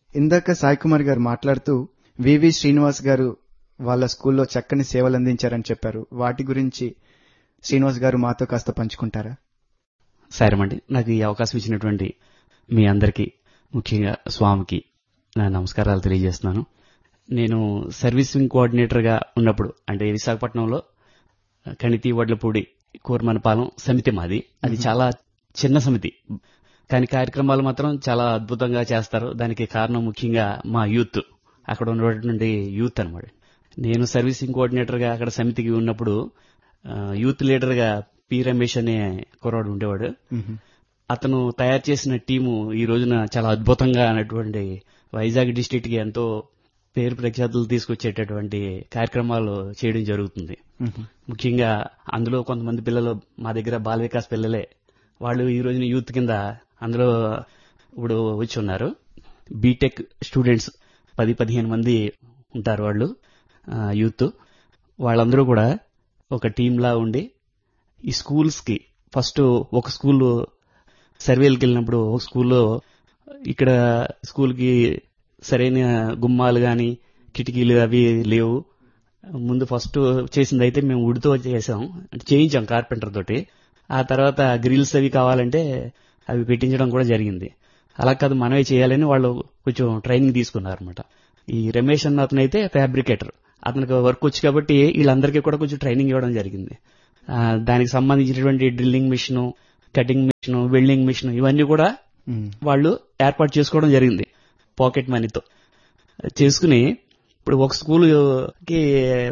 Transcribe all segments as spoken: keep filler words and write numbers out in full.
ఇందాక సాయి కుమార్ గారు మాట్లాడుతూ వివి శ్రీనివాస్ గారు వాళ్ళ స్కూల్లో చక్కని సేవలు అందించారని చెప్పారు. వాటి గురించి శ్రీనివాస్ గారు మాతో కాస్త పంచుకుంటారా? సరేమండి, నాకు ఈ అవకాశం ఇచ్చినటువంటి మీ అందరికీ, ముఖ్యంగా స్వామికి నా నమస్కారాలు తెలియజేస్తున్నాను. నేను సర్వీసింగ్ కోఆర్డినేటర్గా ఉన్నప్పుడు, అంటే విశాఖపట్నంలో కణితి వడ్లపూడి కూర్మనపాలెం సమితి మాది. అది చాలా చిన్న సమితి, కానీ కార్యక్రమాలు మాత్రం చాలా అద్భుతంగా చేస్తారు. దానికి కారణం ముఖ్యంగా మా యూత్, అక్కడ ఉన్నటువంటి యూత్ అనమాట. నేను సర్వీసింగ్ కోఆర్డినేటర్గా అక్కడ సమితికి ఉన్నప్పుడు యూత్ లీడర్గా పి రమేష్ అనే కుర్రాడు ఉండేవాడు. అతను తయారు చేసిన టీము ఈ రోజున చాలా అద్భుతంగా అన్నటువంటి వైజాగ్ డిస్ట్రిక్ట్ కి ఎంతో పేరు ప్రఖ్యాతులు తీసుకొచ్చేటటువంటి కార్యక్రమాలు చేయడం జరుగుతుంది. ముఖ్యంగా అందులో కొంతమంది పిల్లలు మా దగ్గర బాల వికాస్ పిల్లలే, వాళ్ళు ఈ రోజున యూత్ కింద అందులో ఇప్పుడు వచ్చి ఉన్నారు. బీటెక్ స్టూడెంట్స్ పది పదిహేను మంది ఉంటారు వాళ్ళు యూత్. వాళ్ళందరూ కూడా ఒక టీంలా ఉండి ఈ స్కూల్స్ కి ఫస్ట్ ఒక స్కూల్ సర్వేలకు వెళ్ళినప్పుడు ఒక స్కూల్లో ఇక్కడ స్కూల్ కి సరైన గుమ్మాలు గాని కిటికీలు అవి లేవు. ముందు ఫస్ట్ చేసింది అయితే మేము ఉడితో చేసాం, అంటే చేయించాం కార్పెంటర్ తోటి. ఆ తర్వాత గ్రిల్స్ అవి కావాలంటే అవి పెట్టించడం కూడా జరిగింది. అలా కాదు మనమే చేయాలని వాళ్ళు కొంచెం ట్రైనింగ్ తీసుకున్నారు అనమాట. ఈ రమేష్ అన్న అతను అయితే ఫ్యాబ్రికేటర్, అతనికి వర్క్ వచ్చి కాబట్టి వీళ్ళందరికీ కూడా కొంచెం ట్రైనింగ్ ఇవ్వడం జరిగింది. దానికి సంబంధించినటువంటి drilling machine, cutting machine, welding machine ఇవన్నీ కూడా వాళ్ళు ఏర్పాటు చేసుకోవడం జరిగింది పాకెట్ మనీతో చేసుకుని. ఇప్పుడు ఒక స్కూల్ కి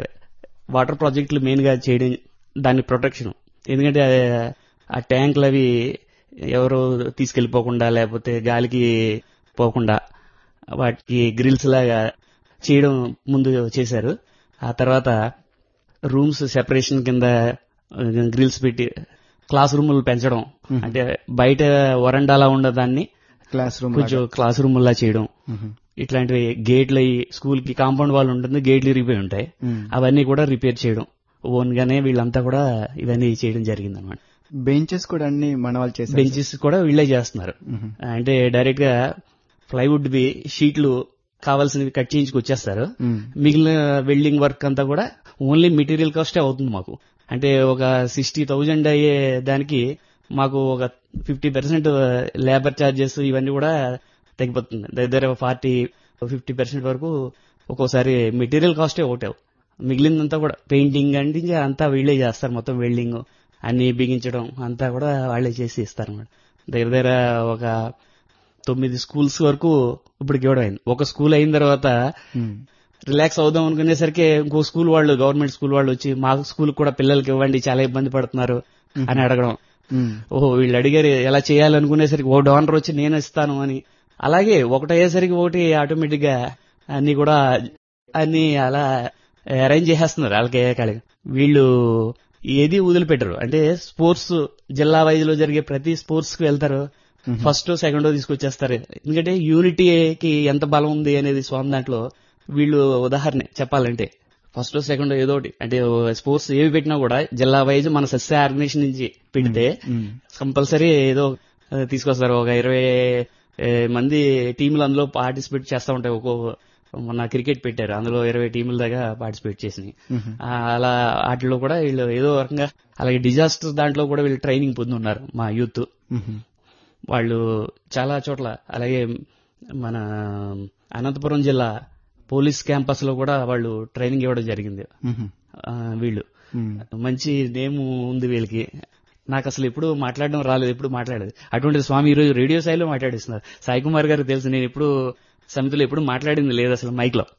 వాటర్ ప్రాజెక్టులు మెయిన్ గా చేయడం, దాని ప్రొటెక్షన్. ఎందుకంటే ఆ ట్యాంకులు అవి ఎవరు తీసుకెళ్లిపోకుండా లేకపోతే గాలికి పోకుండా వాటికి గ్రిల్స్ లాగా చేయడం ముందు చేశారు. ఆ తర్వాత రూమ్స్ సెపరేషన్ కింద గ్రిల్స్ పెట్టి క్లాస్ రూములు పెంచడం, అంటే బయట వరండాలా ఉండదాన్ని క్లాస్ రూమ్ కొంచెం క్లాస్ రూమ్ లా చేయడం. ఇట్లాంటివి గేట్లు స్కూల్ కి కాంపౌండ్ వాళ్ళు ఉంటుంది, గేట్లు రిపేర్ ఉంటాయి, అవన్నీ కూడా రిపేర్ చేయడం ఓన్ గానే వీళ్ళంతా కూడా ఇవన్నీ చేయడం జరిగింది అనమాట. బెంచెస్ కూడా అన్ని మన వాళ్ళు చేస్తారు. బెంచెస్ కూడా వీళ్ళే చేస్తున్నారు. అంటే డైరెక్ట్ గా ప్లైవుడ్ వి షీట్లు కావాల్సినవి కట్ చేయించుకు వచ్చేస్తారు. మిగిలిన వెల్డింగ్ వర్క్ అంతా కూడా ఓన్లీ మెటీరియల్ కాస్టే అవుతుంది మాకు. అంటే ఒక సిక్స్టీ థౌజండ్ అయ్యే దానికి మాకు ఒక ఫిఫ్టీ పర్సెంట్ లేబర్ ఛార్జెస్ ఇవన్నీ కూడా తగ్గిపోతుంది. దగ్గర ఫార్టీ ఫిఫ్టీ పర్సెంట్ వరకు ఒక్కోసారి మెటీరియల్ కాస్టే ఒకటే, మిగిలిందంతా కూడా పెయింటింగ్ అంటే అంతా వీళ్ళే చేస్తారు. మొత్తం వెల్డింగ్ అన్ని బిగించడం అంతా కూడా వాళ్లే చేసి ఇస్తారు అన్నమాట. దగ్గర దగ్గర ఒక తొమ్మిది స్కూల్స్ వరకు ఇప్పుడు ఇవ్వడం అయింది. ఒక స్కూల్ అయిన తర్వాత రిలాక్స్ అవుదాం అనుకునేసరికి ఇంకో స్కూల్ వాళ్ళు, గవర్నమెంట్ స్కూల్ వాళ్ళు వచ్చి మా స్కూల్ కూడా పిల్లలకి ఇవ్వండి, చాలా ఇబ్బంది పడుతున్నారు అని అడగడం. ఓహో వీళ్ళు అడిగారు ఎలా చేయాలనుకునేసరికి ఓ డోనర్ వచ్చి నేను ఇస్తాను అని. అలాగే ఒకటి అయ్యేసరికి ఒకటి ఆటోమేటిక్ గా అన్ని కూడా అన్ని అలా అరేంజ్ చేసేస్తున్నారు వాళ్ళకి. కాళీ వీళ్ళు ఏది వదిలిపెట్టరు. అంటే స్పోర్ట్స్ జిల్లా వైజ్ లో జరిగే ప్రతి స్పోర్ట్స్ కి వెళ్తారు, ఫస్ట్ సెకండ్ తీసుకొచ్చేస్తారు. ఎందుకంటే యూనిటీకి ఎంత బలం ఉంది అనేది స్వామి దాంట్లో వీళ్ళు ఉదాహరణ చెప్పాలంటే ఫస్ట్ సెకండ్ ఏదో ఒకటి, అంటే స్పోర్ట్స్ ఏవి పెట్టినా కూడా జిల్లా వైజ్ మన సస్య ఆర్గనైజేషన్ నుంచి పెడితే కంపల్సరీ ఏదో తీసుకొస్తారు. ఒక ఇరవై మంది టీంలు అందులో పార్టిసిపేట్ చేస్తూ ఉంటాయి. ఒక్కో మొన్న క్రికెట్ పెట్టారు, అందులో ఇరవై టీముల దాకా పార్టిసిపేట్ చేసినాయి. అలా వాటిలో కూడా వీళ్ళు ఏదో రకంగా, అలాగే డిజాస్టర్ దాంట్లో కూడా వీళ్ళు ట్రైనింగ్ పొందున్నారు మా యూత్. వాళ్ళు చాలా చోట్ల, అలాగే మన అనంతపురం జిల్లా పోలీస్ క్యాంపస్ లో కూడా వాళ్ళు ట్రైనింగ్ ఇవ్వడం జరిగింది. వీళ్ళు మంచి నేమ్ ఉంది వీళ్ళకి. నాకు అసలు ఎప్పుడు మాట్లాడడం రాలేదు, ఎప్పుడు మాట్లాడేది. అటువంటి స్వామి ఈరోజు రేడియో స్థాయిలో మాట్లాడిస్తున్నారు. సాయి కుమార్ గారు తెలుసు, నేను ఎప్పుడు సమితిలో ఎప్పుడు మాట్లాడింది లేదు అసలు మైక్ లో.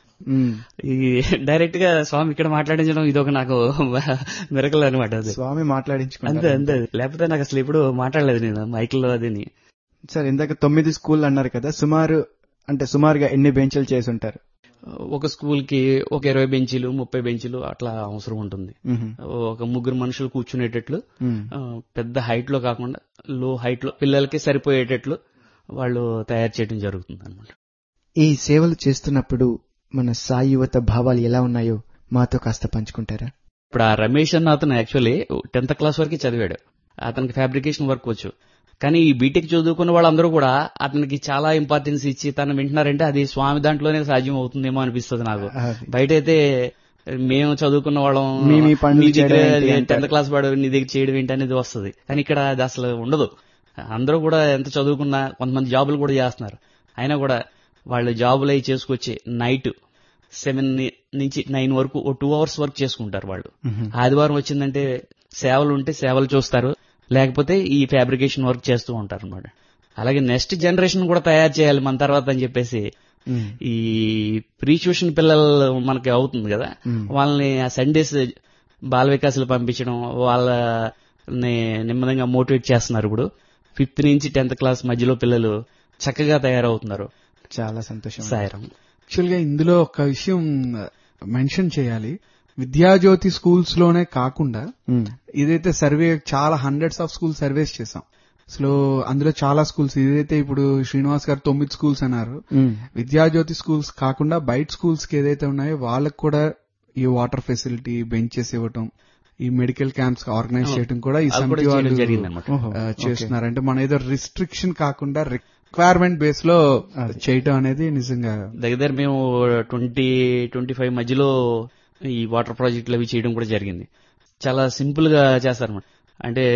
ఈ డైరెక్ట్ గా స్వామి ఇక్కడ మాట్లాడించడం ఇదొక నాకు మిరకల్ అనమాట. స్వామి మాట్లాడించుకుంటే అంతే అంతే, లేకపోతే నాకు అసలు ఎప్పుడు మాట్లాడలేదు నేను మైక్ లో. అది సార్ ఇందాక తొమ్మిది స్కూల్ అన్నారు కదా, సుమారు అంటే సుమారుగా ఎన్ని బెంచ్లు చేసి ఉంటారు? ఒక స్కూల్ కి ఒక ఇరవై బెంచీలు ముప్పై బెంచీలు అట్లా అవసరం ఉంటుంది. ఒక ముగ్గురు మనుషులు కూర్చునేటట్లు, పెద్ద హైట్ లో కాకుండా లో హైట్ లో పిల్లలకి సరిపోయేటట్లు వాళ్ళు తయారు చేయడం జరుగుతుంది అనమాట. ఈ సేవలు చేస్తున్నప్పుడు మన సాయి యువత భావాలు ఎలా ఉన్నాయో మాతో కాస్త పంచుకుంటారా? ఇప్పుడు ఆ రమేష్ అన్న అతను యాక్చువల్లీ టెన్త్ క్లాస్ వరకు చదివాడు. అతనికి ఫ్యాబ్రికేషన్ వర్క్ వచ్చు. కానీ ఈ బీటెక్ చదువుకున్న వాళ్ళందరూ కూడా అతనికి చాలా ఇంపార్టెన్స్ ఇచ్చి తను వింటున్నారంటే అది స్వామి దాంట్లోనే సాధ్యం అవుతుందేమో అనిపిస్తుంది నాకు. బయట అయితే మేము చదువుకున్న వాళ్ళం మీ- మీ పనులు నీ దగ్గర చేయడం ఏంటి అంటారు. టెన్త్ క్లాస్ వాడు నీ దగ్గర చేయడం ఏంటి అనేది వస్తుంది. కానీ ఇక్కడ అది అసలు ఉండదు. అందరూ కూడా ఎంత చదువుకున్నా కొంతమంది జాబులు కూడా చేస్తున్నారు. అయినా కూడా వాళ్ళు జాబులు అవి చేసుకొచ్చి నైట్ సెవెన్ నుంచి నైన్ వరకు ఓ టూ అవర్స్ వర్క్ చేసుకుంటారు వాళ్ళు. ఆదివారం వచ్చిందంటే సేవలు ఉంటే సేవలు చూస్తారు, లేకపోతే ఈ ఫ్యాబ్రికేషన్ వర్క్ చేస్తూ ఉంటారు అనమాట. అలాగే నెక్స్ట్ జనరేషన్ కూడా తయారు చేయాలి మన తర్వాత అని చెప్పేసి ఈ ప్రీ ట్యూషన్ పిల్లలు మనకి అవుతుంది కదా, వాళ్ళని ఆ సండేస్ బాల వికాసులు పంపించడం, వాళ్ళని నెమ్మదిగా మోటివేట్ చేస్తున్నారు. ఇప్పుడు ఫిఫ్త్ నుంచి టెన్త్ క్లాస్ మధ్యలో పిల్లలు చక్కగా తయారవుతున్నారు. చాలా సంతోషం. సాయిరాం. యాక్చువల్ గా ఇందులో ఒక విషయం మెన్షన్ చేయాలి. విద్యాజ్యోతి స్కూల్స్ లోనే కాకుండా ఇదైతే సర్వే చాలా హండ్రెడ్స్ ఆఫ్ స్కూల్ సర్వేస్ చేసాం. అసలు అందులో చాలా స్కూల్స్, ఇదైతే ఇప్పుడు శ్రీనివాస్ గారు తొమ్మిది స్కూల్స్ అన్నారు. విద్యాజ్యోతి స్కూల్స్ కాకుండా బయట స్కూల్స్ కి ఏదైతే ఉన్నాయో వాళ్ళకి కూడా ఈ వాటర్ ఫెసిలిటీ, బెంచెస్ ఇవ్వటం, ఈ మెడికల్ క్యాంప్స్ ఆర్గనైజ్ చేయడం కూడా ఈ సమితి వాళ్ళు చేస్తున్నారు. అంటే మన ఏదో రిస్ట్రిక్షన్ కాకుండా రిక్వైర్మెంట్ బేస్ లో చేయటం అనేది నిజంగా దగ్గర మేము ట్వంటీ ట్వంటీ ఫైవ్ మధ్యలో ఈ వాటర్ ప్రాజెక్టులు అవి చేయడం కూడా జరిగింది. చాలా సింపుల్ గా చేస్తారన్నమాట. అంటే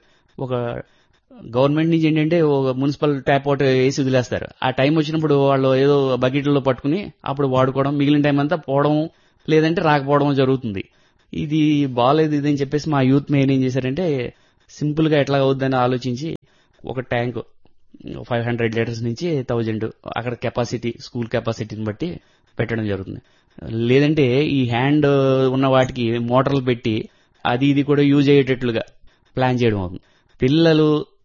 ఒక గవర్నమెంట్ నుంచి ఏంటంటే ఒక మున్సిపల్ ట్యాప్ వాటర్ వేసి వదిలేస్తారు. ఆ టైం వచ్చినప్పుడు వాళ్ళు ఏదో బకెట్లో పట్టుకుని అప్పుడు వాడుకోవడం, మిగిలిన టైం అంతా పోవడం లేదంటే రాకపోవడం జరుగుతుంది. ఇది బాగాలేదు ఇది అని చెప్పేసి మా యూత్ మెయిన్ ఏం చేశారంటే సింపుల్ గా ఎట్లా అవుద్దని ఆలోచించి ఒక ట్యాంక్ ఫైవ్ హండ్రెడ్ లీటర్స్ నుంచి థౌజండ్ అక్కడ కెపాసిటీ, స్కూల్ కెపాసిటీని బట్టి పెట్టడం జరుగుతుంది. లేదంటే ఈ హ్యాండ్ ఉన్న వాటికి మోటార్లు పెట్టి అది ఇది కూడా యూజ్ అయ్యేటట్లుగా ప్లాన్ చేయడం అవుతుంది. పిల్లలు,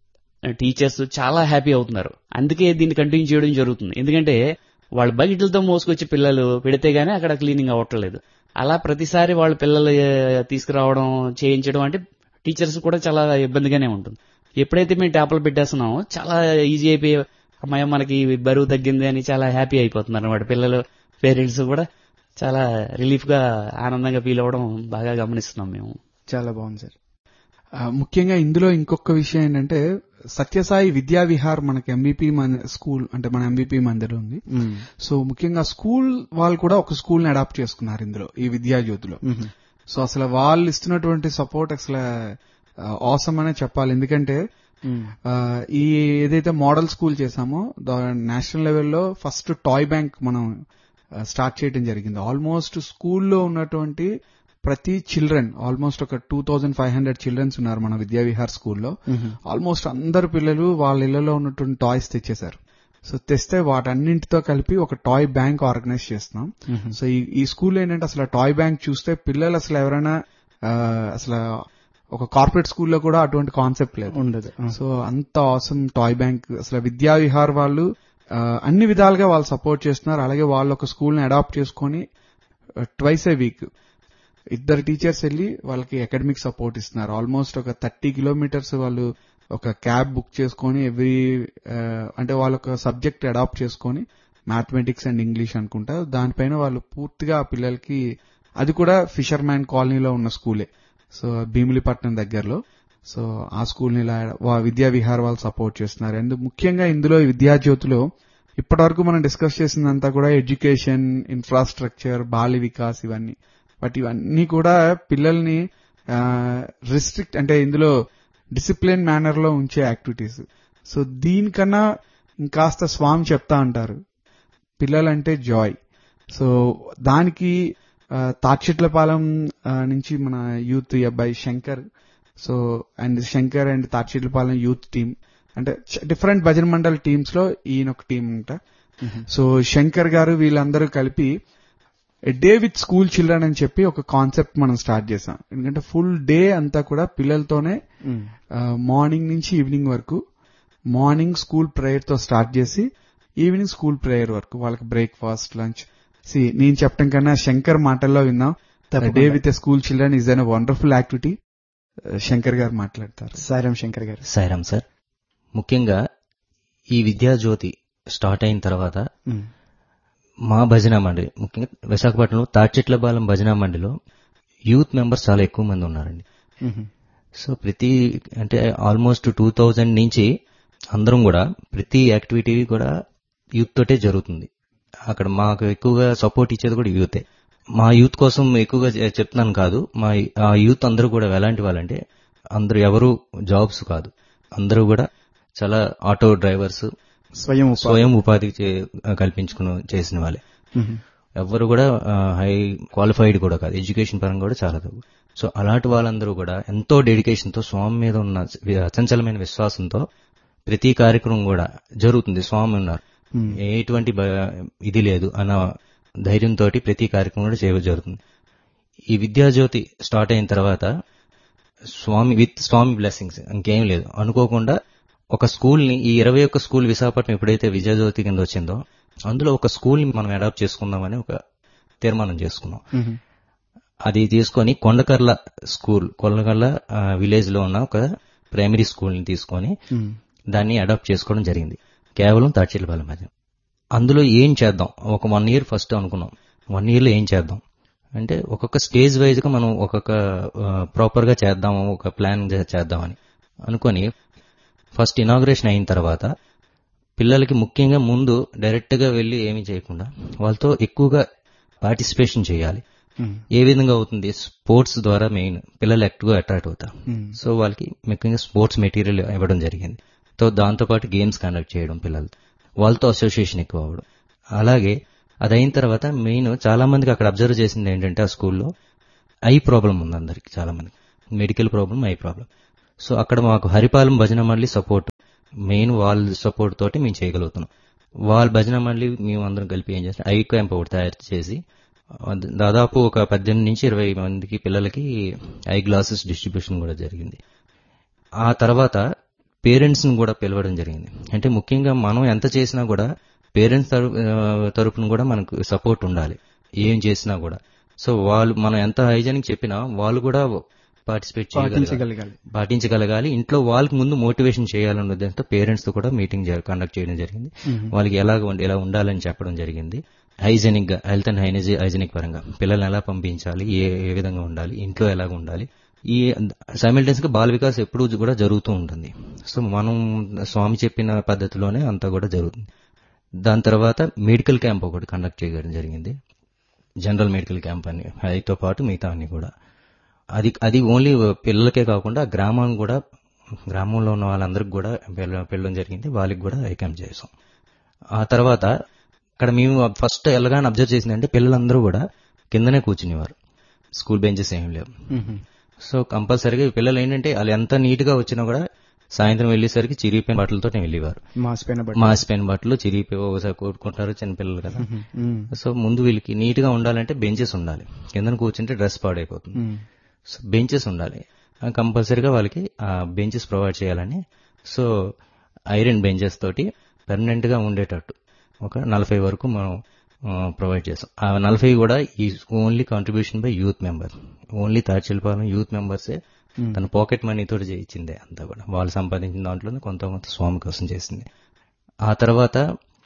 టీచర్స్ చాలా హ్యాపీ అవుతున్నారు. అందుకే దీన్ని కంటిన్యూ చేయడం జరుగుతుంది. ఎందుకంటే వాళ్ళ బకెట్లతో మోసుకొచ్చి పిల్లలు పెడితే గానీ అక్కడ క్లీనింగ్ అవ్వట్లేదు. అలా ప్రతిసారి వాళ్ళ పిల్లలు తీసుకురావడం, చేయించడం అంటే టీచర్స్ కూడా చాలా ఇబ్బందిగానే ఉంటుంది. ఎప్పుడైతే మేము ట్యాప్లు పెట్టేస్తున్నామో చాలా ఈజీ అయిపోయి అమ్మాయి మనకి బరువు తగ్గింది అని చాలా హ్యాపీ అయిపోతున్నారు అన్నమాట. పిల్లలు, పేరెంట్స్ కూడా చాలా రిలీఫ్ గా ఆనందంగా ఫీల్ అవ్వడం బాగా గమనిస్తున్నాం మేము. చాలా బాగుంది సార్. ముఖ్యంగా ఇందులో ఇంకొక విషయం ఏంటంటే సత్యసాయి విద్యా విహార్ మనకి ఎంబీపీ స్కూల్ అంటే మన ఎంబీపీ మందిర్ ఉంది. సో ముఖ్యంగా స్కూల్ వాళ్ళు కూడా ఒక స్కూల్ ని అడాప్ట్ చేసుకున్నారు ఇందులో, ఈ విద్యాజ్యోతిలో. సో అసలు వాళ్ళు ఇస్తున్నటువంటి సపోర్ట్ అసలు ఆసమ్ అనే చెప్పాలి. ఎందుకంటే ఈ ఏదైతే మోడల్ స్కూల్ చేశామో నేషనల్ లెవెల్లో ఫస్ట్ టాయ్ బ్యాంక్ మనం స్టార్ట్ చేయడం జరిగింది. ఆల్మోస్ట్ స్కూల్లో ఉన్నటువంటి ప్రతి చిల్డ్రన్, ఆల్మోస్ట్ ఒక two thousand five hundred children's ఉన్నారు మన విద్యా విహార్ స్కూల్లో. ఆల్మోస్ట్ అందరు పిల్లలు వాళ్ళ ఇళ్లలో ఉన్నటువంటి టాయ్స్ తెచ్చేశారు. సో తెస్తే వాటన్నింటితో కలిపి ఒక టాయ్ బ్యాంక్ ఆర్గనైజ్ చేస్తున్నాం. సో ఈ స్కూల్ ఏంటంటే అసలు టాయ్ బ్యాంక్ చూస్తే పిల్లలు అసలు ఎవరైనా అసలు ఒక కార్పొరేట్ స్కూల్లో కూడా అటువంటి కాన్సెప్ట్ లేదు, ఉండదు. సో అంత ఆసమ్ టాయ్ బ్యాంక్. అసలు విద్యా విహార్ వాళ్ళు అన్ని విధాలుగా వాళ్ళు సపోర్ట్ చేస్తున్నారు. అలాగే వాళ్ళు ఒక స్కూల్ ని అడాప్ట్ చేసుకుని ట్వైస్ ఏ వీక్ ఇద్దరు టీచర్స్ వెళ్లి వాళ్ళకి అకాడమిక్ సపోర్ట్ ఇస్తున్నారు. ఆల్మోస్ట్ ఒక థర్టీ కిలోమీటర్స్ వాళ్ళు ఒక క్యాబ్ బుక్ చేసుకుని ఎవ్రీ అంటే వాళ్ళ ఒక సబ్జెక్ట్ అడాప్ట్ చేసుకుని మ్యాథమెటిక్స్ అండ్ ఇంగ్లీష్ అనుకుంటా, దానిపైన వాళ్ళు పూర్తిగా ఆ పిల్లలకి, అది కూడా ఫిషర్ మ్యాన్ కాలనీలో ఉన్న స్కూలే, సో భీమిలిపట్నం దగ్గరలో. సో ఆ స్కూల్ ని ఇలా విద్యా విహార్ వాళ్ళు సపోర్ట్ చేస్తున్నారు. అండ్ ముఖ్యంగా ఇందులో విద్యాజ్యోతిలో ఇప్పటి వరకు మనం డిస్కస్ చేసిందంతా కూడా ఎడ్యుకేషన్, ఇన్ఫ్రాస్ట్రక్చర్, బాల్య వికాస్ ఇవన్నీ. బట్ ఇవన్నీ కూడా పిల్లల్ని రిస్ట్రిక్ట్ అంటే ఇందులో డిసిప్లిన్ మేనర్ లో ఉంచే యాక్టివిటీస్. సో దీనికన్నా ఇంకాస్త స్వామి చెప్తా అంటారు పిల్లలంటే జాయ్. సో దానికి తాడ్చెట్లపాలెం నుంచి మన యూత్ అబ్బాయి Shankar, so and Shankar and తాడ్చెట్లపాలెం youth team, అంటే డిఫరెంట్ భజన మండల్ టీమ్స్ లో ఈయన ఒక టీం అంట. సో శంకర్ గారు వీళ్ళందరూ కలిపి డే విత్ స్కూల్ చిల్డ్రన్ అని చెప్పి ఒక కాన్సెప్ట్ మనం స్టార్ట్ చేసాం. ఎందుకంటే ఫుల్ డే అంతా కూడా పిల్లలతోనే మార్నింగ్ నుంచి ఈవినింగ్ వరకు, మార్నింగ్ స్కూల్ ప్రేయర్ తో స్టార్ట్ చేసి ఈవినింగ్ స్కూల్ ప్రేయర్ వరకు వాళ్ళకి బ్రేక్ఫాస్ట్, లంచ్. సి నేను చెప్పడం కన్నా శంకర్ మాటల్లో విన్నాం. Day with school children is an wonderful activity. Shankar గారు మాట్లాడతారు. సాయిరాం శంకర్ గారు. సాయిరాం సార్. ముఖ్యంగా ఈ విద్యాజ్యోతి స్టార్ట్ అయిన తర్వాత మా భజన మండలి, ముఖ్యంగా విశాఖపట్నంలో తాడ్చెట్లపాలెం భజన మండలిలో యూత్ మెంబర్స్ చాలా ఎక్కువ మంది ఉన్నారండి. సో ప్రతి అంటే ఆల్మోస్ట్ టూ థౌజండ్ నుంచి అందరం కూడా ప్రతి యాక్టివిటీ కూడా యూత్ తోటే జరుగుతుంది. అక్కడ మాకు ఎక్కువగా సపోర్ట్ ఇచ్చేది కూడా యూతే. మా యూత్ కోసం ఎక్కువగా చె- చెప్తున్నాను కాదు, మా ఆ యూత్ అందరూ కూడా ఎలాంటి వాళ్ళంటే అందరూ ఎవరు జాబ్స్ కాదు, అందరూ కూడా చాలా ఆటో డ్రైవర్స్, స్వయం ఉపాధి. స్వయం ఉపాధి చే- కల్పించుకుని చేసిన వాళ్ళే. మ్మ్. ఎవరు కూడా హై క్వాలిఫైడ్ కూడా కాదు, ఎడ్యుకేషన్ పరంగా కూడా చాలా తక్కువ. సో అలాంటి వాళ్ళందరూ కూడా ఎంతో డెడికేషన్ తో స్వామి మీద ఉన్న అచంచలమైన విశ్వాసంతో ప్రతి కార్యక్రమం కూడా జరుగుతుంది. స్వామి ఉన్నారు, మ్మ్. ఎటువంటి భ- ఇది లేదు అన్న ధైర్యంతో ప్రతి కార్యక్రమం కూడా చేయ జరుగుతుంది. ఈ విద్యాజ్యోతి స్టార్ట్ అయిన తర్వాత స్వామి విత్ స్వామి బ్లెస్సింగ్స్ ఇంకేం లేదు, అనుకోకుండా ఒక స్కూల్ ని, ఈ ఇరవై ఒక్క స్కూల్ విశాఖపట్నం ఎప్పుడైతే విద్యాజ్యోతి కింద వచ్చిందో అందులో ఒక స్కూల్ ని మనం అడాప్ట్ చేసుకుందామని ఒక తీర్మానం చేసుకున్నాం. మ్మ్. అది తీసుకొని కొండకర్ల స్కూల్, కొండకర్ల విలేజ్ లో ఉన్న ఒక ప్రైమరీ స్కూల్ ని తీసుకొని మ్మ్. దాన్ని అడాప్ట్ చేసుకోవడం జరిగింది, కేవలం తాడ్చిలపాలెం మధ్య. అందులో ఏం చేద్దాం, ఒక వన్ ఇయర్ ఫస్ట్ అనుకున్నాం, వన్ ఇయర్ లో ఏం చేద్దాం అంటే ఒక్కొక్క స్టేజ్ వైజ్ గా మనం ఒక్కొక్క ప్రాపర్ గా చేద్దాము, ఒక ప్లాన్ చేద్దామని అనుకొని ఫస్ట్ ఇనాగ్రేషన్ అయిన తర్వాత పిల్లలకి ముఖ్యంగా ముందు డైరెక్ట్ గా వెళ్లి ఏమీ చేయకుండా వాళ్ళతో ఎక్కువగా పార్టిసిపేషన్ చేయాలి. మ్మ్. ఏ విధంగా అవుతుంది, స్పోర్ట్స్ ద్వారా మెయిన్ పిల్లలు ఎక్కువగా అట్రాక్ట్ అవుతారు. మ్మ్. సో వాళ్ళకి ముఖ్యంగా స్పోర్ట్స్ మెటీరియల్ ఇవ్వడం జరిగింది. సో దాంతోపాటు గేమ్స్ కండక్ట్ చేయడం, పిల్లలతో వాళ్ళతో అసోసియేషన్ ఎక్కువ అవ్వడం. అలాగే అది అయిన తర్వాత మెయిన్ చాలా మందికి అక్కడ అబ్జర్వ్ చేసింది ఏంటంటే ఆ స్కూల్లో ఐ ప్రాబ్లం ఉంది అందరికి, చాలా మందికి medical problem, eye problem. So అక్కడ మాకు హరిపాలెం భజన మండలి సపోర్ట్, మెయిన్ వాళ్ళ సపోర్ట్ తోటి మేము చేయగలుగుతున్నాం. వాళ్ళ భజన మండలి మేము అందరం కలిపి ఏం చేస్తాం, ఐ క్యాంప్ ఒకటి తయారు చేసి దాదాపు ఒక పద్దెనిమిది నుంచి ఇరవై మందికి పిల్లలకి ఐ గ్లాసెస్ డిస్ట్రిబ్యూషన్ కూడా జరిగింది. ఆ తర్వాత పేరెంట్స్ ని కూడా పిలవడం జరిగింది. అంటే ముఖ్యంగా మనం ఎంత చేసినా కూడా పేరెంట్స్ తరపున కూడా మనకు సపోర్ట్ ఉండాలి ఏం చేసినా కూడా. సో వాళ్ళు మనం ఎంత హైజీనిక్ చెప్పినా వాళ్ళు కూడా పార్టిసిపేట్ చేయగలగాలి, పాటించగలగాలి. పాటించగలగాలి. ఇంట్లో వాళ్ళకి ముందు మోటివేషన్ చేయాలన్న ఉద్దేశంతో పేరెంట్స్ తో కూడా మీటింగ్ కండక్ట్ చేయడం జరిగింది. మ్మ్. వాళ్ళకి ఎలా ఉండి ఎలా ఉండాలని చెప్పడం జరిగింది. హైజెనిక్ గా, హెల్త్ అండ్ హైజెనిక్ పరంగా పిల్లల్ని ఎలా పంపించాలి, ఏ ఏ విధంగా ఉండాలి, ఇంట్లో ఎలాగ ఉండాలి. ఈ సైమిల్టేనియస్ గా బాల వికాస్ ఎప్పుడూ కూడా జరుగుతూ ఉంటుంది. సో మనం స్వామి చెప్పిన పద్ధతిలోనే అంతా కూడా జరుగుతుంది. దాని తర్వాత మెడికల్ క్యాంప్ ఒకటి కండక్ట్ చేయడం జరిగింది, జనరల్ మెడికల్ క్యాంప్ అని, అదితో పాటు మిగతా అన్ని కూడా. అది అది ఓన్లీ పిల్లలకే కాకుండా గ్రామాన్ని కూడా, గ్రామంలో ఉన్న వాళ్ళందరికి కూడా పిల్లడం జరిగింది, వాళ్ళకి కూడా ఐ క్యాంప్ చేసాం. ఆ తర్వాత అక్కడ మేము ఫస్ట్ ఎలాగానే అబ్జర్వ్ చేసిందంటే పిల్లలందరూ కూడా కిందనే కూర్చునేవారు, స్కూల్ బెంచెస్ ఏం లేవు. మ్మ్. సో కంపల్సరీగా పిల్లలు ఏంటంటే వాళ్ళు ఎంత నీట్ గా వచ్చినా కూడా సాయంత్రం వెళ్లేసరికి చిరిగిపోయిన బట్టలతో వెళ్ళేవారు. మాసిపోయిన బట్టలు. మాసిపోయిన బట్టలు చిరిగిపోయి ఒకసారి కొట్టుకుంటారు చిన్నపిల్లలు కదా. మ్మ్. మ్మ్. సో ముందు వీళ్ళకి నీట్ గా ఉండాలంటే బెంచెస్ ఉండాలి, కింద కూర్చుంటే డ్రెస్ పాడైపోతుంది. మ్మ్. సో బెంచెస్ ఉండాలి, కంపల్సరీగా వాళ్ళకి ఆ బెంచెస్ ప్రొవైడ్ చేయాలని. సో ఐరన్ బెంచెస్ తోటి పర్మనెంట్ గా ఉండేటట్టు ఒక నలభై వరకు మనం ప్రొవైడ్ చేస్తాం. ఆ నలభై కూడా ఈ only contribution by youth member, only తాడ్చిలపాలెం youth మెంబర్సే తన పాకెట్ మనీ తోటి చేయించిందే అంతా కూడా. వాళ్ళు సంపాదించిన దాంట్లో కొంత కొంత స్వామి కోసం చేసింది. ఆ తర్వాత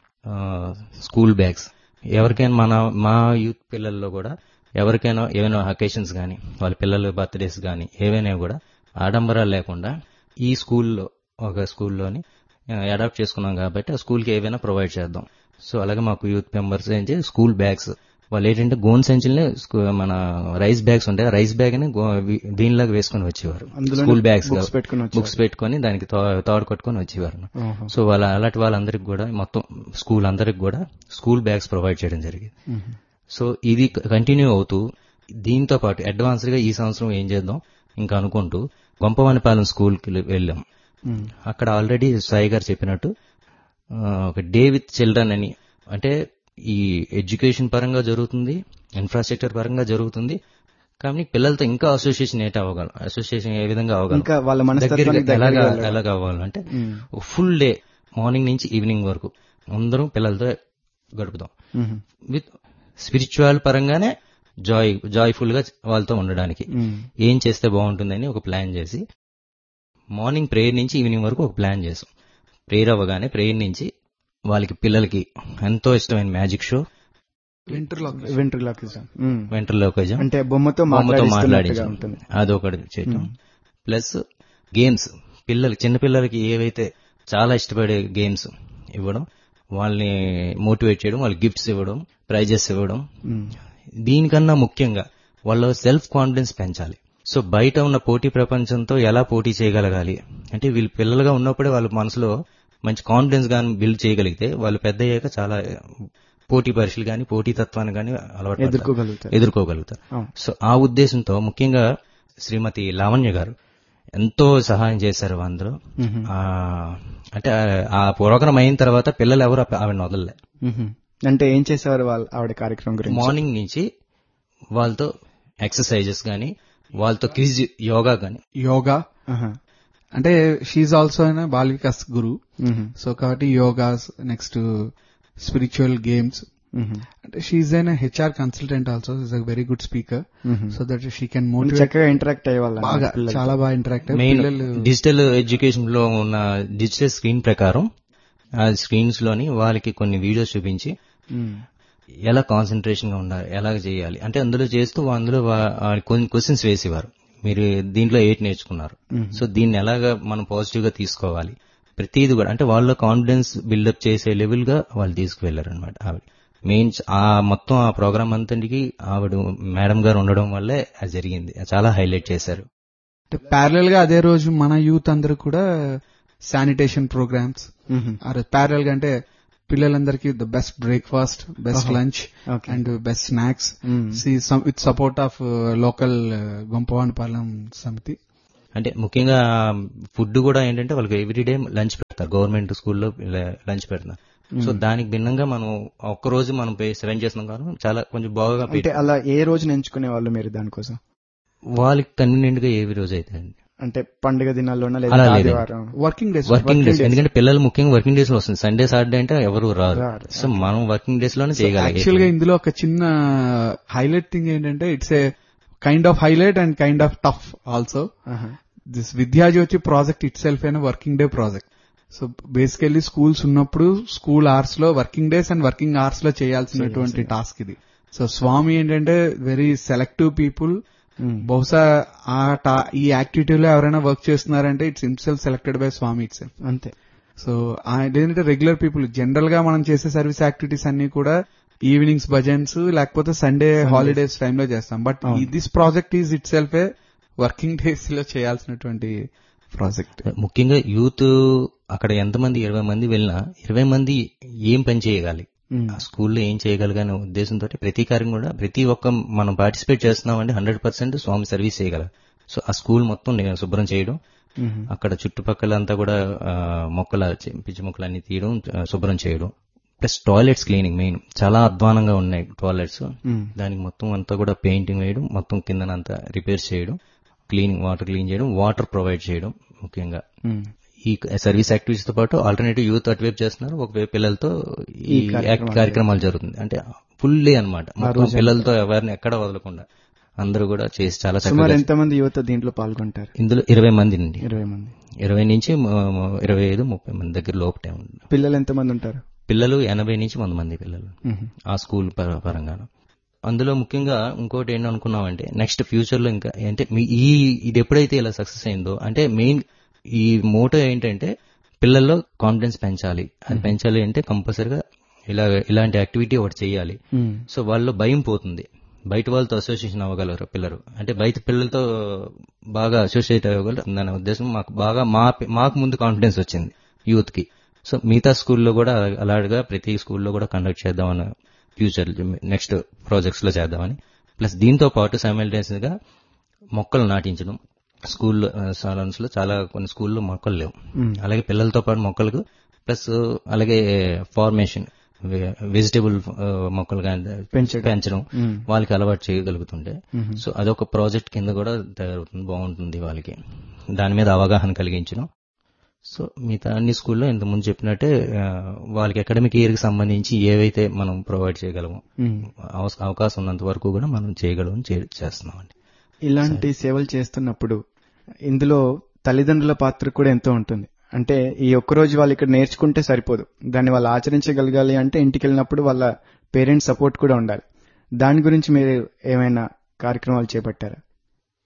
స్కూల్ బ్యాగ్స్ ఎవరికైనా మన మా యూత్ పిల్లల్లో కూడా ఎవరికైనా ఏమైనా అకేషన్స్ కానీ వాళ్ళ పిల్లల బర్త్డేస్ కానీ ఏవైనా కూడా ఆడంబరాలు లేకుండా ఈ స్కూల్లో ఒక స్కూల్లోని అడాప్ట్ చేసుకున్నాం కాబట్టి ఆ స్కూల్కి ఏవైనా ప్రొవైడ్ చేద్దాం. సో అలాగే మాకు యూత్ మెంబర్స్ ఏంటి స్కూల్ బ్యాగ్స్, వాళ్ళు ఏంటంటే గోన్ సంచులనే మన రైస్ బ్యాగ్స్ ఉంటాయి, రైస్ బ్యాగ్ అని దీనిలాగా వేసుకుని వచ్చేవారు, స్కూల్ బ్యాగ్స్ బుక్స్ పెట్టుకుని దానికి తాడు కట్టుకుని వచ్చేవారు. సో వాళ్ళ అలాంటి వాళ్ళందరికి కూడా మొత్తం స్కూల్ అందరికి కూడా స్కూల్ బ్యాగ్స్ ప్రొవైడ్ చేయడం జరిగింది. సో ఇది కంటిన్యూ అవుతూ దీంతో పాటు అడ్వాన్స్డ్ గా ఈ సంవత్సరం ఏం చేద్దాం ఇంకా అనుకుంటూ గొంపవానిపాలెం స్కూల్ కి వెళ్ళాం. అక్కడ ఆల్రెడీ సాయి గారు చెప్పినట్టు ఒక డే విత్ చిల్డ్రన్ అని, అంటే ఈ ఎడ్యుకేషన్ పరంగా జరుగుతుంది, ఇన్ఫ్రాస్ట్రక్చర్ పరంగా జరుగుతుంది, కానీ పిల్లలతో ఇంకా అసోసియేషన్ ఏంటి అవ్వగలం, అసోసియేషన్ ఏ విధంగా అవ్వగలం, ఎలాగా ఎలాగా అవ్వాలంటే ఫుల్ డే మార్నింగ్ నుంచి ఈవినింగ్ వరకు అందరం పిల్లలతో గడుపుదాం. విత్ స్పిరిచువల్ పరంగానే జాయ్ జాయ్ఫుల్ గా వాళ్ళతో ఉండడానికి ఏం చేస్తే బాగుంటుందని ఒక ప్లాన్ చేసి మార్నింగ్ ప్రేయర్ నుంచి ఈవినింగ్ వరకు ఒక ప్లాన్ చేసాం. ప్రేయర్ అవ్వగానే ప్రేయర్ నుంచి వాళ్ళకి పిల్లలకి ఎంతో ఇష్టమైన మ్యాజిక్ షో, వెంట్రలోకిజం అంటే బొమ్మతో మాట్లాడించడం అదొకటి చేయటం. ప్లస్ గేమ్స్ పిల్లలు చిన్నపిల్లలకి ఏవైతే చాలా ఇష్టపడే గేమ్స్ ఇవ్వడం, వాళ్ళని మోటివేట్ చేయడం, వాళ్ళకి గిఫ్ట్స్ ఇవ్వడం, ప్రైజెస్ ఇవ్వడం. దీనికన్నా ముఖ్యంగా వాళ్ళ సెల్ఫ్ కాన్ఫిడెన్స్ పెంచాలి. సో బయట ఉన్న పోటీ ప్రపంచంతో ఎలా పోటీ చేయగలగాలి అంటే వీళ్ళు పిల్లలుగా ఉన్నప్పుడే వాళ్ళ మనసులో మంచి కాన్ఫిడెన్స్ గాని బిల్డ్ చేయగలిగితే వాళ్ళు పెద్ద అయ్యాక చాలా పోటీ పరీక్షలు గాని పోటీ తత్వాన్ని గాని అలవాటు ఎదుర్కోగలుగుతారు ఎదుర్కోగలుగుతారు సో ఆ ఉద్దేశంతో ముఖ్యంగా శ్రీమతి లావణ్య గారు ఎంతో సహాయం చేశారు అందరూ. అంటే ఆ ప్రోగ్రామ్ అయిన తర్వాత పిల్లలు ఎవరు ఆవిడని వదలలే. అంటే ఏం చేసేవారు వాళ్ళు ఆవిడ కార్యక్రమం గురించి? మార్నింగ్ నుంచి వాళ్ళతో ఎక్సర్సైజెస్ గానీ, వాళ్ళతో క్విజ్, యోగా గానీ. యోగా అంటే షీఈ్ ఆల్సో అయినా బాల్ వికాస్ గురు. సో కాబట్టి యోగాస్, నెక్స్ట్ స్పిరిచువల్ గేమ్స్. అంటే షీఈ్ అయిన HR consultant also, is a very good speaker. So that she can motivate. చక్కగా ఇంటరాక్ట్ అయ్యేవాళ్ళు, బాగా చాలా బాగా ఇంటరాక్ట్ మెయిన్ డిజిటల్ ఎడ్యుకేషన్ లో ఉన్న డిజిటల్ స్క్రీన్ ప్రకారం ఆ స్క్రీన్స్ లోని వాళ్ళకి కొన్ని వీడియోస్ చూపించి ఎలా కాన్సన్ట్రేషన్ గా ఉండాలి, ఎలా చేయాలి అంటే అందులో చేస్తూ అందులో కొన్ని క్వశ్చన్స్ వేసేవారు. మీరు దీంట్లో ఎయిట్ నేర్చుకున్నారు, సో దీన్ని ఎలాగా మనం పాజిటివ్ గా తీసుకోవాలి, ప్రతిది కూడా అంటే వాళ్ళ కాన్ఫిడెన్స్ బిల్డప్ చేసే లెవెల్ గా వాళ్ళు తీసుకువెళ్లారు అనమాట. ఆవిడ మెయిన్ ఆ మొత్తం ఆ ప్రోగ్రామ్ అంతటికి ఆవిడ మేడం గారు ఉండడం వల్లే అది జరిగింది. చాలా హైలైట్ చేశారు. ప్యారలల్ గా అదే రోజు మన యూత్ అందరూ కూడా శానిటేషన్ ప్రోగ్రామ్స్ ప్యారలల్ గా అంటే పిల్లలందరికీ the best breakfast, best lunch and best snacks with support of local గొంపవానిపాలెం సమితి. అంటే ముఖ్యంగా ఫుడ్ కూడా ఏంటంటే వాళ్ళకి ఎవ్రీడే లంచ్ పెడతారు, గవర్నమెంట్ స్కూల్లో లంచ్ పెడతారు. సో దానికి భిన్నంగా మనం ఒక్కరోజు మనం సెవెన్ చేస్తున్నాం కాబట్టి చాలా కొంచెం బాగా. అంటే అలా ఏ రోజు ఎంచుకునే వాళ్ళు మీరు దానికోసం? వాళ్ళకి కన్వీనియంట్ గా ఏ రోజు అయితే అండి, అంటే పండుగ దినాల్లోనా లేదా వర్కింగ్ డేస్? వర్కింగ్ డేస్, ఎందుకంటే పిల్లలు ముఖ్యంగా వర్కింగ్ డేస్ లో వస్తుంది. సండే సాటర్డే అంటే ఎవరు రారు, సో మనం వర్కింగ్ డేస్ లోనే చేయగలం. యాక్చువల్ గా ఇందులో ఒక చిన్న హైలైట్ థింగ్ ఏంటంటే it's a kind of highlight and kind of tough also. This Vidyajyothi project it self అయిన working day project. So basically schools ఉన్నప్పుడు స్కూల్ అవర్స్ లో working days and working hours లో చేయాల్సినటువంటి టాస్క్ ఇది. సో స్వామి ఏంటంటే very selective people. బహుశా ఆ ఈ యాక్టివిటీలో ఎవరైనా వర్క్ చేస్తున్నారంటే it's himself selected by Swamy it self, అంతే. సో ఏంటంటే రెగ్యులర్ పీపుల్ జనరల్ గా మనం చేసే సర్వీస్ యాక్టివిటీస్ అన్ని కూడా ఈవినింగ్స్ భజన్స్ లేకపోతే సండే హాలిడేస్ టైంలో చేస్తాం. But this project is it self A working days లో చేయాల్సినటువంటి ప్రాజెక్ట్. ముఖ్యంగా యూత్ అక్కడ ఎంతమంది ఇరవై మంది వెళ్ళినా ఇరవై మంది ఏం పని చేయగలి, ఆ స్కూల్లో ఏం చేయగలగానే ఉద్దేశంతో ప్రతి కార్యం కూడా ప్రతి ఒక్క మనం పార్టిసిపేట్ చేస్తున్నామంటే హండ్రెడ్ పర్సెంట్ స్వామి సర్వీస్ చేయగల. సో ఆ స్కూల్ మొత్తం శుభ్రం చేయడం, అక్కడ చుట్టుపక్కల అంతా కూడా మొక్కల పిచ్చి మొక్కలు అన్ని తీయడం, శుభ్రం చేయడం, ప్లస్ టాయిలెట్స్ క్లీనింగ్ మెయిన్. చాలా అధ్వానంగా ఉన్నాయి టాయిలెట్స్, దానికి మొత్తం అంతా కూడా పెయింటింగ్ వేయడం, మొత్తం కిందనంతా రిపేర్స్ చేయడం, క్లీనింగ్ వాటర్ క్లీన్ చేయడం, వాటర్ ప్రొవైడ్ చేయడం. ముఖ్యంగా ఈ సర్వీస్ యాక్టివిటీస్ తో పాటు ఆల్టర్నేటివ్ యూత్ అటువైపు చేస్తున్నారు, ఒకవైపు పిల్లలతో ఈ కార్యక్రమాలు జరుగుతుంది. అంటే ఫుల్లీ అనమాట పిల్లలతో ఎవరిని ఎక్కడ వదలకుండా అందరూ కూడా చేసి చాలా చక్కగా. ఎంతమంది యువత దీంట్లో పాల్గొంటారు? ఇందులో ఇరవై మంది అండి, ఇరవై మంది ఇరవై నుంచి ఇరవై ఐదు ముప్పై మంది దగ్గర లోపటే ఉంది. పిల్లలు ఎంతమంది ఉంటారు? పిల్లలు ఎనభై నుంచి వంద మంది పిల్లలు ఆ స్కూల్ పరంగా. అందులో ముఖ్యంగా ఇంకోటి ఏంటి అనుకున్నామంటే నెక్స్ట్ ఫ్యూచర్ లో ఇంకా అంటే ఈ ఇది ఎప్పుడైతే ఇలా సక్సెస్ అయిందో అంటే మెయిన్ ఈ మోటో ఏంటంటే పిల్లల్లో కాన్ఫిడెన్స్ పెంచాలి. అది పెంచాలి అంటే కంపల్సరిగా ఇలా ఇలాంటి యాక్టివిటీ ఒకటి చేయాలి. సో వాళ్ళలో భయం పోతుంది, బయట వాళ్ళతో అసోసియేషన్ అవ్వగలరు పిల్లలు, అంటే బయట పిల్లలతో బాగా అసోసియేట్ అవ్వగలరు అనే ఉద్దేశం మాకు బాగా మా మాకు ముందు కాన్ఫిడెన్స్ వచ్చింది యూత్ కి. సో మిగతా స్కూల్లో కూడా అలాగా ప్రతి స్కూల్లో కూడా కండక్ట్ చేద్దామని ఫ్యూచర్ నెక్స్ట్ ప్రాజెక్ట్స్ లో చేద్దామని. ప్లస్ దీంతో పాటు సైమల్టేనియస్ గా మొక్కలు నాటించడం. స్కూల్ సాలన్స్ లో చాలా కొన్ని స్కూల్లో మొక్కలు లేవు, అలాగే పిల్లలతో పాటు మొక్కలకు ప్లస్ అలాగే ఫార్మేషన్ వెజిటబుల్ మొక్కలు పెంచడం వాళ్ళకి అలవాటు చేయగలుగుతుంటే సో అదొక ప్రాజెక్ట్ కింద కూడా తయారవుతుంది, బాగుంటుంది వాళ్ళకి. దాని మీద అవగాహన కలిగించడం. సో మిగతా అన్ని స్కూల్లో ఇంతకుముందు చెప్పినట్టే వాళ్ళకి అకాడమిక్ ఇయర్ కి సంబంధించి ఏవైతే మనం ప్రొవైడ్ చేయగలమో అవకాశం ఉన్నంత వరకు కూడా మనం చేయగలం చేస్తున్నామండి. ఇలాంటి సేవలు చేస్తున్నప్పుడు ఇందులో తల్లిదండ్రుల పాత్ర కూడా ఎంతో ఉంటుంది. అంటే ఈ ఒక్కరోజు వాళ్ళు ఇక్కడ నేర్చుకుంటే సరిపోదు, దాన్ని వాళ్ళు ఆచరించగలగాలి అంటే ఇంటికి వెళ్ళినప్పుడు వాళ్ళ పేరెంట్స్ సపోర్ట్ కూడా ఉండాలి. దాని గురించి మీరు ఏమైనా కార్యక్రమాలు చేపట్టారా?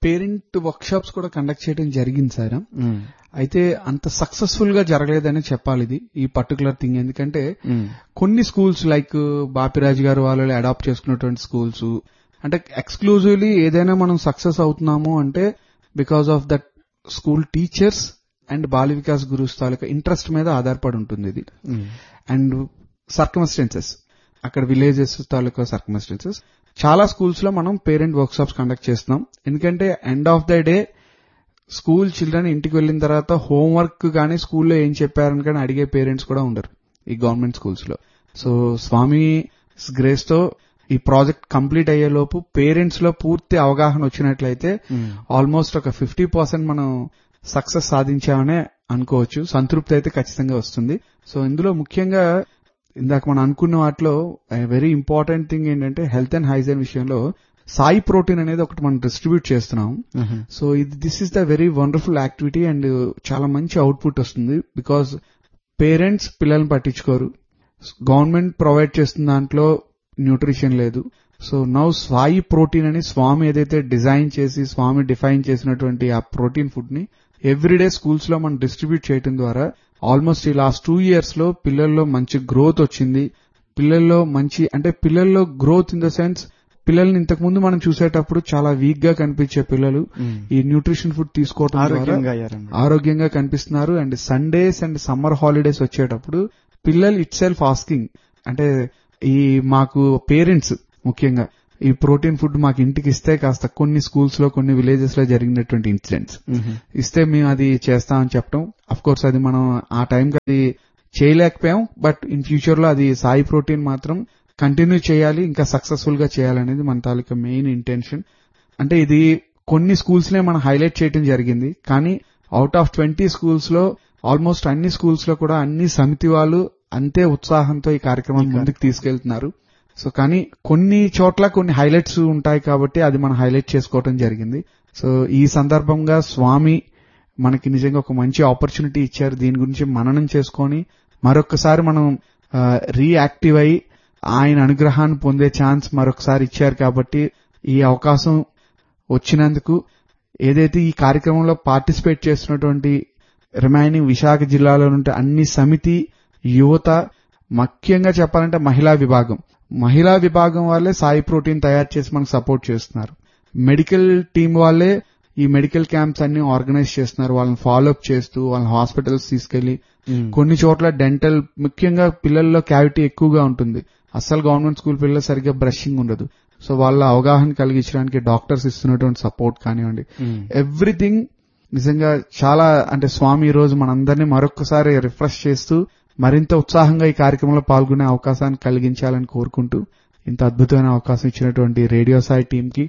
పేరెంట్ వర్క్ షాప్స్ కూడా కండక్ట్ చేయడం జరిగింది సార్. అయితే అంత సక్సెస్ఫుల్ గా జరగలేదని చెప్పాలి ఇది ఈ పర్టికులర్ థింగ్. ఎందుకంటే కొన్ని స్కూల్స్ లైక్ బాపిరాజు గారు వాళ్ళు అడాప్ట్ చేసుకున్నటువంటి స్కూల్స్ అంటే ఎక్స్క్లూజివ్లీ ఏదైనా మనం సక్సెస్ అవుతున్నాము అంటే because of that school teachers and Bala Vikas gurus taluka interest మీద ఆధారపడి ఉంటుంది ఇది. అండ్ సర్కమ్స్టెన్సెస్ అక్కడ విలేజెస్ తాలూకా సర్కమ్స్టెన్సెస్ చాలా స్కూల్స్ లో మనం పేరెంట్ వర్క్ షాప్స్ కండక్ట్ చేస్తున్నాం. ఎందుకంటే end of the day school children ఇంటికి వెళ్లిన తర్వాత హోంవర్క్ కానీ స్కూల్లో ఏం చెప్పారని కానీ అడిగే పేరెంట్స్ కూడా ఉండరు ఈ గవర్నమెంట్ స్కూల్స్ లో. సో స్వామి గ్రేస్ తో ఈ ప్రాజెక్ట్ కంప్లీట్ అయ్యే లోపు పేరెంట్స్ లో పూర్తి అవగాహన వచ్చినట్లయితే ఆల్మోస్ట్ ఒక ఫిఫ్టీ పర్సెంట్ మనం సక్సెస్ సాధించామనే అనుకోవచ్చు. సంతృప్తి అయితే ఖచ్చితంగా వస్తుంది. సో ఇందులో ముఖ్యంగా ఇందాక మనం అనుకున్న వాటిలో వెరీ ఇంపార్టెంట్ థింగ్ ఏంటంటే హెల్త్ అండ్ హైజీన్ విషయంలో సాయి ప్రోటీన్ అనేది ఒకటి మనం డిస్ట్రిబ్యూట్ చేస్తున్నాం. సో ఇది this is the very wonderful activity and చాలా మంచి అవుట్పుట్ వస్తుంది. బికాస్ పేరెంట్స్ పిల్లల్ని పట్టించుకోరు, గవర్నమెంట్ ప్రొవైడ్ చేస్తున్న దాంట్లో న్యూట్రిషన్ లేదు. సో నౌ సాయి ప్రోటీన్ అని స్వామి ఏదైతే డిజైన్ చేసి స్వామి డిఫైన్ చేసినటువంటి ఆ ప్రోటీన్ ఫుడ్ ని ఎవ్రీడే స్కూల్స్ లో మనం డిస్ట్రిబ్యూట్ చేయడం ద్వారా ఆల్మోస్ట్ ఈ లాస్ట్ టూ ఇయర్స్ లో పిల్లల్లో మంచి గ్రోత్ వచ్చింది. పిల్లల్లో మంచి అంటే పిల్లల్లో గ్రోత్ ఇన్ ద సెన్స్ పిల్లల్ని ఇంతకు ముందు మనం చూసేటప్పుడు చాలా వీక్ గా కనిపించే పిల్లలు ఈ న్యూట్రిషన్ ఫుడ్ తీసుకోవడం ద్వారా ఆరోగ్యంగా కనిపిస్తున్నారు. And Sundays and summer holidays వచ్చేటప్పుడు పిల్లలు ఇట్ సెల్ఫ్ ఆస్కింగ్ అంటే ఈ మాకు పేరెంట్స్ ముఖ్యంగా ఈ ప్రోటీన్ ఫుడ్ మాకు ఇంటికి ఇస్తే కాస్త కొన్ని స్కూల్స్ లో కొన్ని విలేజెస్ లో జరిగినటువంటి ఇన్సిడెంట్స్ ఇస్తే మేము అది చేస్తామని చెప్పడం. అఫ్ కోర్స్ అది మనం ఆ టైంకి అది చేయలేకపోయాం. బట్ ఇన్ ఫ్యూచర్ లో అది సాయి ప్రోటీన్ మాత్రం కంటిన్యూ చేయాలి, ఇంకా సక్సెస్ఫుల్ గా చేయాలనేది మన తాలూకా మెయిన్ ఇంటెన్షన్. అంటే ఇది కొన్ని స్కూల్స్ నే మనం హైలైట్ చేయడం జరిగింది. కానీ అవుట్ ఆఫ్ ట్వంటీ స్కూల్స్ లో ఆల్మోస్ట్ అన్ని స్కూల్స్ లో కూడా అన్ని సమితి వాళ్ళు అంతే ఉత్సాహంతో ఈ కార్యక్రమం ముందుకు తీసుకెళ్తున్నారు. సో కానీ కొన్ని చోట్ల కొన్ని హైలైట్స్ ఉంటాయి కాబట్టి అది మనం హైలైట్ చేసుకోవడం జరిగింది. సో ఈ సందర్భంగా స్వామి మనకి నిజంగా ఒక మంచి ఆపర్చునిటీ ఇచ్చారు. దీని గురించి మననం చేసుకొని మరొకసారి మనం రీయాక్టివ్ అయి ఆయన అనుగ్రహాన్ని పొందే ఛాన్స్ మరొకసారి ఇచ్చారు. కాబట్టి ఈ అవకాశం వచ్చినందుకు ఏదైతే ఈ కార్యక్రమంలో పార్టిసిపేట్ చేస్తున్నటువంటి రిమైనింగ్ విశాఖ జిల్లాలో ఉంటే అన్ని సమితి యువత, ముఖ్యంగా చెప్పాలంటే మహిళా విభాగం మహిళా విభాగం వాళ్ళే సాయి ప్రోటీన్ తయారు చేసి మనకు సపోర్ట్ చేస్తున్నారు. మెడికల్ టీం వాళ్ళే ఈ మెడికల్ క్యాంప్స్ అన్ని ఆర్గనైజ్ చేస్తున్నారు. వాళ్ళని ఫాలోఅప్ చేస్తూ వాళ్ళని హాస్పిటల్స్ తీసుకెళ్లి కొన్ని చోట్ల డెంటల్ ముఖ్యంగా పిల్లల్లో క్యావిటీ ఎక్కువగా ఉంటుంది. అస్సలు గవర్నమెంట్ స్కూల్ పిల్లలు సరిగ్గా బ్రషింగ్ ఉండదు. సో వాళ్ళ అవగాహన కలిగించడానికి డాక్టర్స్ ఇస్తున్నటువంటి సపోర్ట్ కానివ్వండి, ఎవ్రీథింగ్ నిజంగా చాలా అంటే స్వామి ఈ రోజు మనందరినీ మరొకసారి రిఫ్రెష్ చేస్తూ మరింత ఉత్సాహంగా ఈ కార్యక్రమంలో పాల్గొనే అవకాశాన్ని కలిగించాలని కోరుకుంటూ ఇంత అద్భుతమైన అవకాశం ఇచ్చినటువంటి రేడియో సాయి టీం కి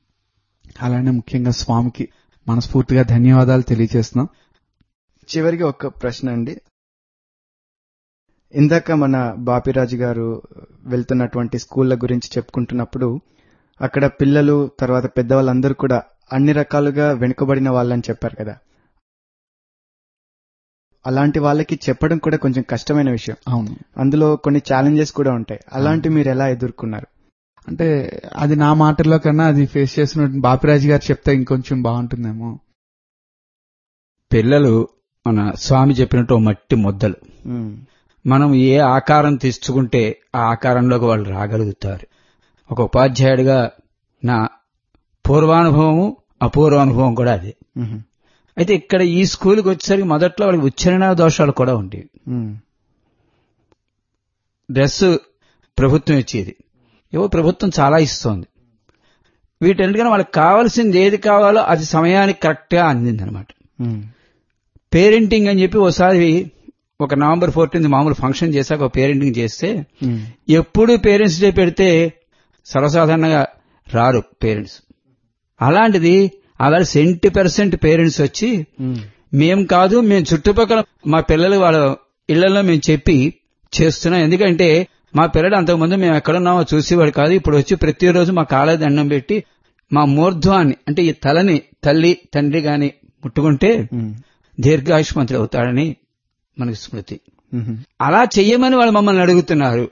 అలానే ముఖ్యంగా స్వామికి మనస్ఫూర్తిగా ధన్యవాదాలు తెలియజేస్తున్నాం. చివరికి ఒక ప్రశ్న అండి. ఇందాక మన బాపిరాజు గారు వెళ్తున్నటువంటి స్కూళ్ల గురించి చెప్పుకుంటున్నప్పుడు అక్కడ పిల్లలు తర్వాత పెద్దవాళ్ళందరూ కూడా అన్ని రకాలుగా వెనుకబడిన వాళ్ళని చెప్పారు కదా. అలాంటి వాళ్ళకి చెప్పడం కూడా కొంచెం కష్టమైన విషయం. అవును, అందులో కొన్ని ఛాలెంజెస్ కూడా ఉంటాయి. అలాంటి మీరు ఎలా ఎదుర్కొన్నారు? అంటే అది నా మాటల్లో కన్నా అది ఫేస్ చేసిన బాపిరాజు గారు చెప్తే ఇంకొంచెం బాగుంటుందేమో. పిల్లలు మన స్వామి చెప్పినట్టు మట్టి ముద్దలు. మనం ఏ ఆకారం తీసుకుంటే ఆ ఆకారంలోకి వాళ్ళు రాగలుగుతారు. ఒక ఉపాధ్యాయుడిగా నా పూర్వానుభవము అపూర్వానుభవం కూడా అదే. అయితే ఇక్కడ ఈ స్కూల్కి వచ్చేసరికి మొదట్లో వాళ్ళకి ఉచ్చారణ దోషాలు కూడా ఉండేవి. డ్రెస్ ప్రభుత్వం ఇచ్చేది, ఏవో ప్రభుత్వం చాలా ఇస్తోంది. వీటన్నిటికన్నా వాళ్ళకి కావాల్సింది ఏది కావాలో అది సమయానికి కరెక్ట్ గా అందిందనమాట. పేరెంటింగ్ అని చెప్పి ఒకసారి ఒక నవంబర్ ఫోర్టీన్త్ మామూలు ఫంక్షన్ చేశాక ఒక పేరెంటింగ్ చేస్తే ఎప్పుడు పేరెంట్స్ డే పెడితే సర్వసాధారణంగా రారు పేరెంట్స్. అలాంటిది అలా సెంటీ పర్సెంట్ పేరెంట్స్ వచ్చి మేం కాదు మేము చుట్టుపక్కల మా పిల్లలు వాళ్ళ ఇళ్లలో మేము చెప్పి చేస్తున్నాం. ఎందుకంటే మా పిల్లలు అంతకుముందు మేము ఎక్కడున్నామో చూసేవాడు కాదు. ఇప్పుడు వచ్చి ప్రతిరోజు మా కాళ్ళ దండం పెట్టి మా మూర్ధ్వాన్ని అంటే ఈ తలని తల్లి తండ్రి గాని ముట్టుకుంటే దీర్ఘాయుష్మంతుడు అవుతాడని మనకి స్మృతి. అలా చెయ్యమని వాళ్ళు మమ్మల్ని అడుగుతున్నారు.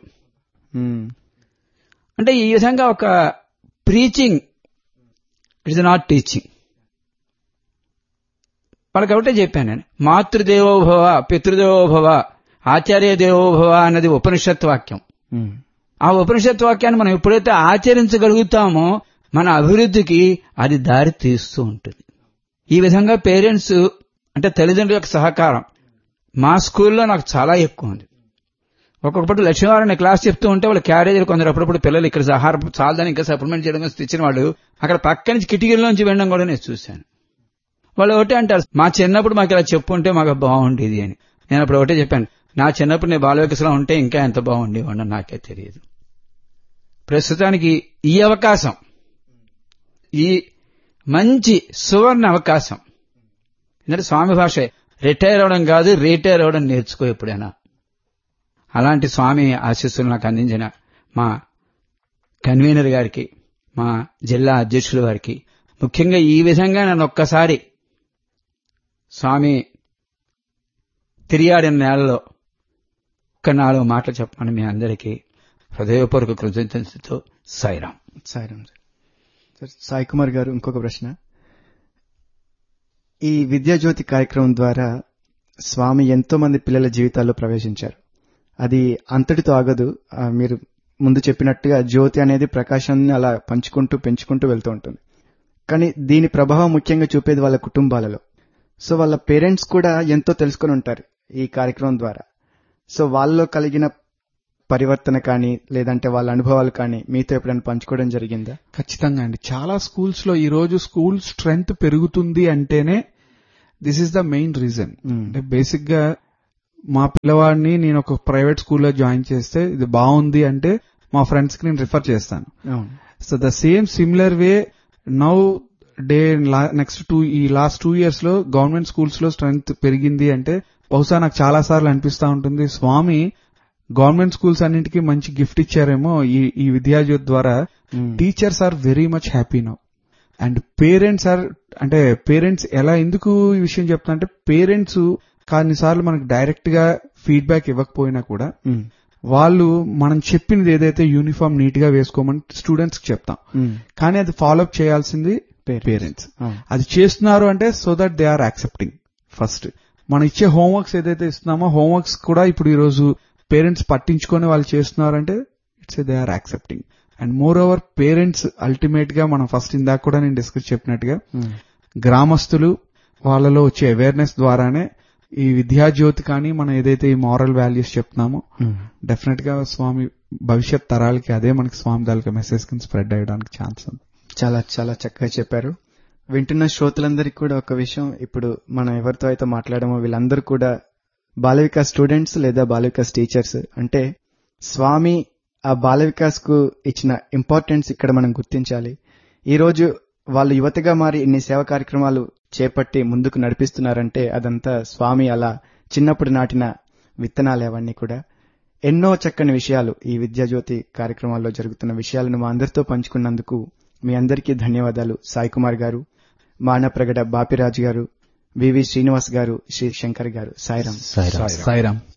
అంటే ఈ విధంగా ఒక preaching it is not teaching. వాళ్ళకి ఒకటే చెప్పాను నేను, మాతృదేవోభవ పితృదేవోభవ ఆచార్య దేవోభవ అన్నది ఉపనిషత్ వాక్యం. ఆ ఉపనిషత్ వాక్యాన్ని మనం ఎప్పుడైతే ఆచరించగలుగుతామో మన అభివృద్ధికి అది దారి తీస్తూ ఉంటుంది. ఈ విధంగా పేరెంట్స్ అంటే తల్లిదండ్రుల యొక్క సహకారం మా స్కూల్లో నాకు చాలా ఎక్కువ ఉంది. ఒక్కొక్కటి లక్ష్మీవారిని క్లాస్ చెప్తూ ఉంటే వాళ్ళ క్యారేజీలు కొందరు అప్పుడప్పుడు పిల్లలు ఇక్కడ ఆహారం చాలని ఇంకా సప్లిమెంట్ చేయడం కోసం తెచ్చిన వాళ్ళు అక్కడ పక్క నుంచి కిటికీల్లోంచి వెళ్ళడం కూడా నేను చూశాను. వాళ్ళు ఒకటే అంటారు, మా చిన్నప్పుడు మాకు ఇలా చెప్పుంటే మాకు బాగుండేది అని. నేను అప్పుడు ఒకటే చెప్పాను, నా చిన్నప్పుడు నేను బాల వికాసంలో ఉంటే ఇంకా ఎంత బాగుండేవాడిని నాకే తెలియదు. ప్రస్తుతానికి ఈ అవకాశం, ఈ మంచి సువర్ణ అవకాశం, ఎందుకంటే స్వామి భాష రిటైర్ అవడం కాదు, రిటైర్ అవడం నేర్చుకో ఎప్పుడైనా. అలాంటి స్వామి ఆశీస్సులు నాకు అందించిన మా కన్వీనర్ గారికి, మా జిల్లా అధ్యక్షుల వారికి, ముఖ్యంగా ఈ విధంగా నన్ను ఒక్కసారి స్వామి తిరియాడిన నేలలో ఒక్క నాలుగు మాటలు చెప్పమని మీ అందరికీ హృదయపూర్వక కృతజ్ఞతతో సాయిరాం. సాయిరాం సార్. సాయి కుమార్ గారు, ఇంకొక ప్రశ్న. ఈ విద్యాజ్యోతి కార్యక్రమం ద్వారా స్వామి ఎంతో మంది పిల్లల జీవితాల్లో ప్రవేశించారు. అది అంతటితో ఆగదు. మీరు ముందు చెప్పినట్టుగా జ్యోతి అనేది ప్రకాశాన్ని అలా పంచుకుంటూ పెంచుకుంటూ వెళ్తూ ఉంటుంది. కానీ దీని ప్రభావం ముఖ్యంగా చూపేది వాళ్ళ కుటుంబాలలో. సో వాళ్ళ పేరెంట్స్ కూడా ఎంతో తెలుసుకుని ఉంటారు ఈ కార్యక్రమం ద్వారా. సో వాళ్ళలో కలిగిన పరివర్తన కానీ లేదంటే వాళ్ళ అనుభవాలు కానీ మీతో ఎప్పుడైనా పంచుకోవడం జరిగిందా? ఖచ్చితంగా అండి. చాలా స్కూల్స్ లో ఈ రోజు స్కూల్ స్ట్రెంగ్త్ పెరుగుతుంది అంటేనే this is the main reason. అంటే బేసిక్ గా మా పిల్లవాడిని నేను ఒక ప్రైవేట్ స్కూల్లో జాయిన్ చేస్తే ఇది బాగుంది అంటే మా ఫ్రెండ్స్ కి నేను రిఫర్ చేస్తాను. So the same similar way now day next two ఈ లాస్ట్ టూ ఇయర్స్ లో గవర్నమెంట్ స్కూల్స్ లో స్ట్రెంగ్త్ పెరిగింది అంటే బహుశా నాకు చాలా సార్లు అనిపిస్తా ఉంటుంది, స్వామి గవర్నమెంట్ స్కూల్స్ అన్నింటికి మంచి గిఫ్ట్ ఇచ్చారేమో ఈ ఈ విద్యాజ్యోతి ద్వారా. Teachers are very much happy now and parents are, అంటే పేరెంట్స్ ఎలా ఎందుకు ఈ విషయం చెప్తా అంటే పేరెంట్స్ కొన్నిసార్లు మనకు డైరెక్ట్ గా ఫీడ్బ్యాక్ ఇవ్వకపోయినా కూడా వాళ్ళు మనం చెప్పినది ఏదైతే యూనిఫామ్ నీట్ గా వేసుకోమని స్టూడెంట్స్ కి చెప్తాం, కానీ అది ఫాలోఅప్ చేయాల్సింది పేరెంట్స్. అది చేస్తున్నారు అంటే so that they are accepting. First మనం ఇచ్చే హోంవర్క్స్ ఏదైతే ఇస్తున్నామో హోంవర్క్స్ కూడా ఇప్పుడు ఈ రోజు పేరెంట్స్ పట్టించుకొని వాళ్ళు చేస్తున్నారంటే it's they are accepting. And more over parents ultimate గా మనం ఫస్ట్ ఇందాక కూడా నేను డిస్కస్ చెప్పినట్టుగా గ్రామస్తులు వాళ్ళలో వచ్చే అవేర్నెస్ ద్వారానే ఈ విద్యాజ్యోతి కానీ మనం ఏదైతే ఈ మారల్ వాల్యూస్ చెప్తున్నామో డెఫినెట్ గా స్వామి భవిష్యత్ తరాలకి అదే మనకి స్వామి తాలూకా మెసేజ్ కింద స్ప్రెడ్ అయ్యడానికి ఛాన్స్ ఉంది. చాలా చాలా చక్కగా చెప్పారు. వింటున్న శ్రోతలందరికీ కూడా ఒక విషయం, ఇప్పుడు మనం ఎవరితో అయితే మాట్లాడామో వీళ్ళందరూ కూడా బాల వికాస్ స్టూడెంట్స్ లేదా బాల వికాస్ టీచర్స్. అంటే స్వామి ఆ బాల వికాస్ కు ఇచ్చిన ఇంపార్టెన్స్ ఇక్కడ మనం గుర్తించాలి. ఈ రోజు వాళ్ళు యువతగా మారి ఇన్ని సేవా కార్యక్రమాలు చేపట్టి ముందుకు నడిపిస్తున్నారంటే అదంతా స్వామి అలా చిన్నప్పుడు నాటిన విత్తనాలు అవన్నీ కూడా. ఎన్నో చక్కని విషయాలు ఈ విద్యాజ్యోతి కార్యక్రమాల్లో జరుగుతున్న విషయాలను మా అందరితో పంచుకున్నందుకు మీ అందరికీ ధన్యవాదాలు. సాయి కుమార్ గారు, మానప్రగడ బాపిరాజు గారు, వివి శ్రీనివాస్ గారు, శ్రీ శంకర్ గారు. సాయిరాం. సాయిరాం.